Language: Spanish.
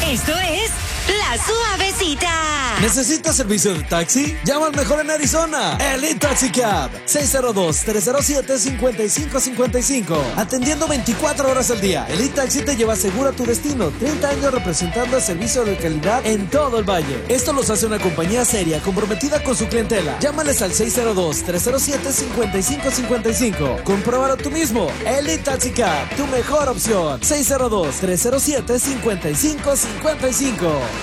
Esto es La Suavecita. ¿Necesitas servicio de taxi? Llama al mejor en Arizona, Elite Taxi Cab, 602-307-5555. Atendiendo 24 horas al día, Elite Taxi te lleva seguro a tu destino. 30 años representando el servicio de calidad en todo el valle. Esto los hace una compañía seria, comprometida con su clientela. Llámales al 602-307-5555. Compruébalo tú mismo. Elite Taxi Cab, tu mejor opción. 602-307-5555.